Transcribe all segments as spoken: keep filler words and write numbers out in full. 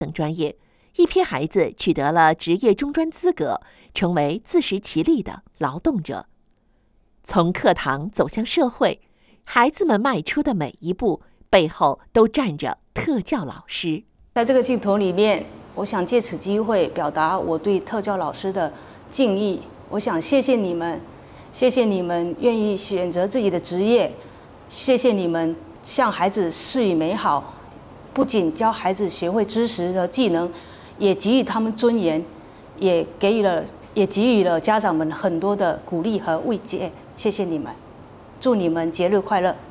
等专业，一批孩子取得了职业中专资格，成为自食其力的劳动者。从课堂走向社会，孩子们迈出的每一步背后都站着特教老师。 在这个镜头里面，我想借此机会表达我对特教老师的敬意。我想谢谢你们，谢谢你们愿意选择自己的职业，谢谢你们向孩子施以美好，不仅教孩子学会知识和技能，也给予他们尊严，也给予了也给予了家长们很多的鼓励和慰藉。谢谢你们，祝你们节日快乐！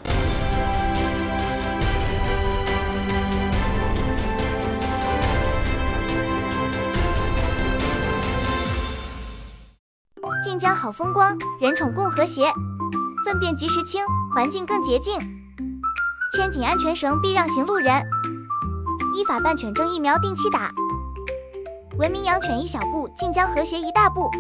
晋江好风光，人宠共和谐，粪便及时清，环境更洁净。牵紧安全绳，避让行路人。依法办犬证疫苗定期打。文明养犬一小步，晋江和谐一大步。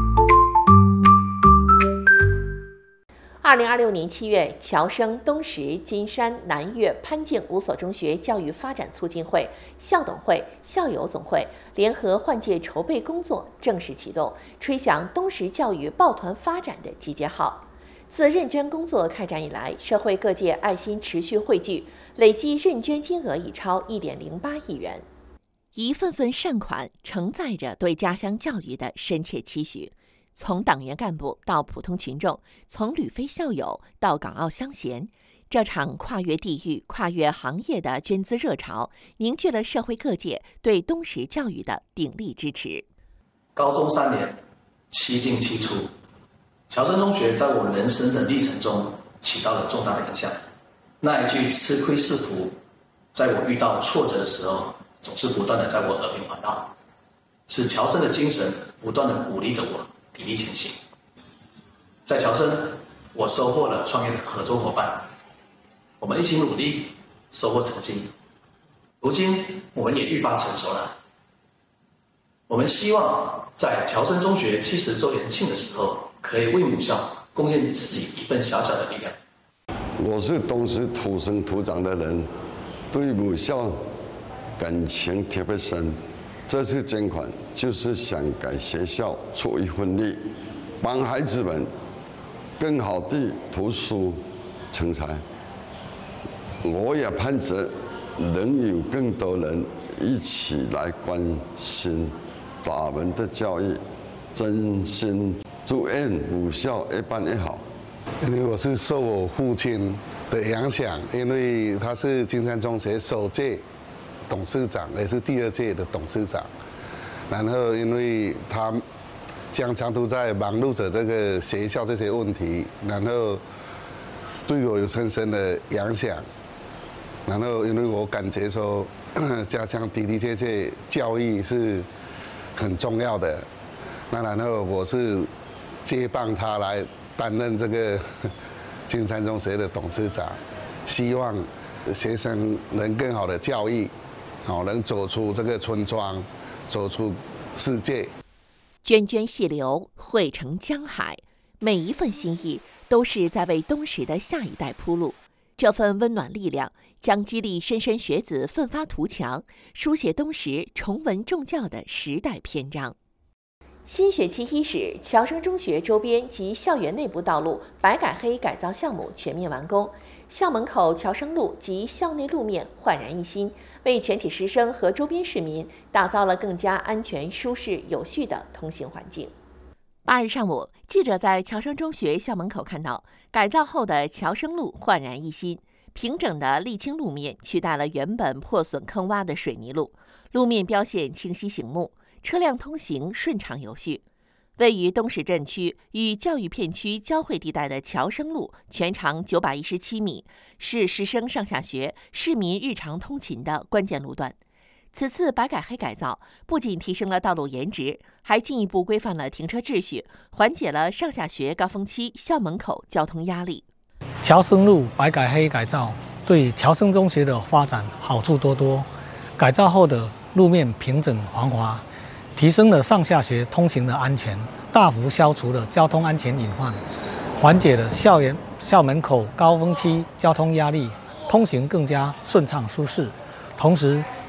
二零二六年七月，侨生、东石、金山、南岳、潘靖五所中学教育发展促进会、校董会、校友总会联合换届筹备工作正式启动，吹响东石教育抱团发展的集结号。自认捐工作开展以来，社会各界爱心持续汇聚，累计认捐金额已超一点零八亿元。一份份善款承载着对家乡教育的深切期许。从党员干部到普通群众，从旅非校友到港澳乡贤，这场跨越地域、跨越行业的捐资热潮，凝聚了社会各界对东石教育的鼎力支持。 高中三年，七进七出，侨生中学在我人生的历程中起到了重大的影响。那一句吃亏是福，在我遇到挫折的时候，总是不断的在我耳边环绕，使侨生的精神不断的鼓励着我砥砺前行。在侨生，我收获了创业的合作伙伴，我们一起努力，收获成绩。如今，我们也愈发成熟了。我们希望在侨生中学七十周年庆的时候，可以为母校贡献自己一份小小的力量。 我是东石土生土长的人，对母校感情特别深。这次捐款就是想给学校出一份力，帮孩子们更好地读书成才。我也盼着能有更多人一起来关心咱们的教育，真心祝愿母校越办越好。 因为我是受我父亲的影响，因为他是金山中学首届董事长，也是第二届的董事长。然后，因为他经常都在忙碌着这个学校这些问题，然后对我有深深的影响。然后，因为我感觉说，家乡的的确确教育是很重要的。那然后我是接棒他来担任这个金山中学的董事长，希望学生能更好的教育，好能走出这个村庄，走出世界。 涓涓细流汇成江海，每一份心意都是在为东石的下一代铺路。这份温暖力量将激励莘莘学子奋发图强，书写东石崇文重教的时代篇章。新学期伊始，侨生中学周边及校园内部道路白改黑改造项目全面完工，校门口侨生路及校内路面焕然一新，为全体师生和周边市民打造了更加安全、舒适、有序的通行环境。八日上午，记者在侨生中学校门口看到，改造后的侨生路焕然一新，平整的沥青路面取代了原本破损坑洼的水泥路，路面标线清晰醒目，车辆通行顺畅有序。位于东石镇区与教育片区交汇地带的侨生路全长九百一十七米，是师生上下学、市民日常通勤的关键路段。此次白改黑改造不仅提升了道路颜值，还进一步规范了停车秩序，缓解了上下学高峰期校门口交通压力。 侨生路白改黑改造对侨生中学的发展好处多多，改造后的路面平整黄滑，提升了上下学通行的安全，大幅消除了交通安全隐患，缓解了校园校门口高峰期交通压力，通行更加顺畅舒适。同时，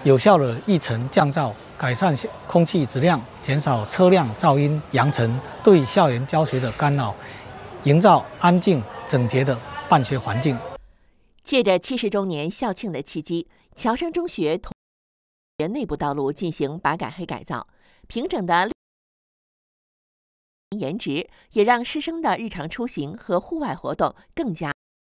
有效的抑尘降噪，改善空气质量，减少车辆噪音扬尘，对校园教学的干扰，营造安静整洁的办学环境。 借着七十周年校庆的契机，侨生中学同学内部道路进行白改黑改造，平整的颜值也让师生的日常出行和户外活动更加。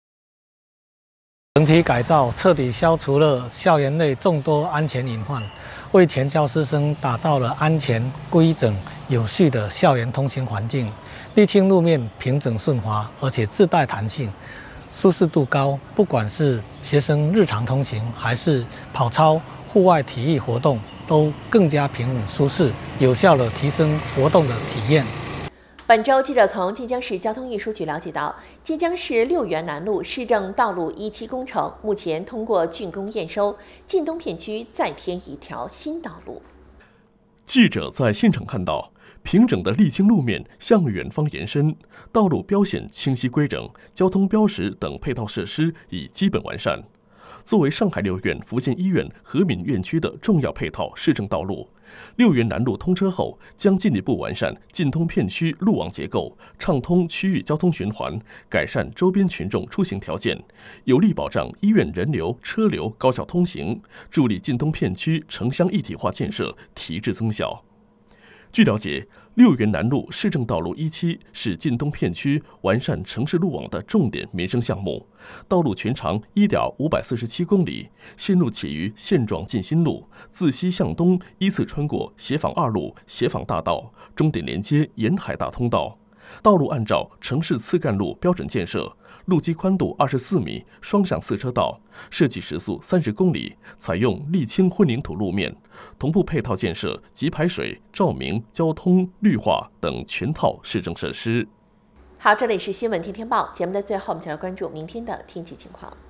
整体改造彻底消除了校园内众多安全隐患，为全校师生打造了安全、规整、有序的校园通行环境。沥青路面平整顺滑，而且自带弹性，舒适度高。不管是学生日常通行，还是跑操、户外体育活动，都更加平稳舒适，有效地提升活动的体验。 本周，记者从晋江市交通运输局了解到，晋江市六原南路市政道路一期工程目前通过竣工验收，晋东片区再添一条新道路。 记者在现场看到，平整的沥青路面向远方延伸，道路标线清晰规整，交通标识等配套设施已基本完善。作为上海六院福建医院和敏院区的重要配套市政道路，六原南路通车后，将进一步完善晋东片区路网结构，畅通区域交通循环，改善周边群众出行条件，有力保障医院人流、车流高效通行，助力晋东片区城乡一体化建设提质增效。据了解，六原南路市政道路一期是晋东片区完善城市路网的重点民生项目，道路全长一点五百四十七公里，线路起于现状进新路，自西向东依次穿过协坊二路、协坊大道，终点连接沿海大通道。道路按照城市次干路标准建设，路基宽度二十四米，双向四车道，设计时速三十公里，采用沥青混凝土路面，同步配套建设集排水、照明、交通、绿化等全套市政设施。 好，这里是新闻天天报节目的最后，我们就来关注明天的天气情况。